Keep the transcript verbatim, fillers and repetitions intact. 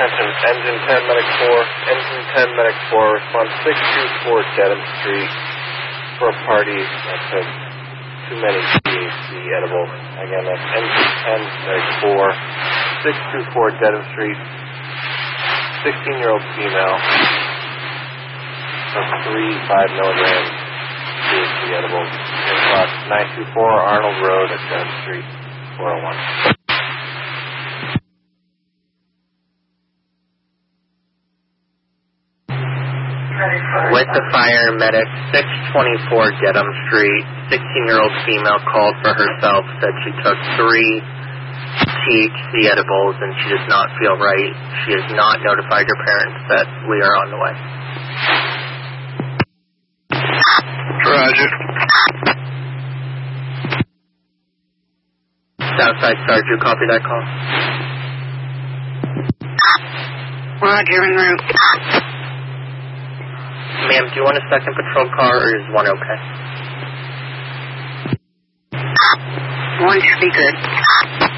attention, Engine ten, Medic four, Engine ten, Medic four, respond six two four Dedham Street for a party that took too many T H C edibles. Again, that's Engine ten, Medic four, six two four Dedham Street, sixteen-year-old female, took three five milligram T H C edibles. Inbox nine two four Arnold Road at Dedham Street, four oh one. With the fire, medic six twenty-four Dedham Street, sixteen-year-old female called for herself, said she took three T H C edibles and she does not feel right. She has not notified her parents that we are on the way. Roger. Southside Sergeant, copy that call. Roger, en route. Ma'am, do you want a second patrol car or is one okay? One should be good.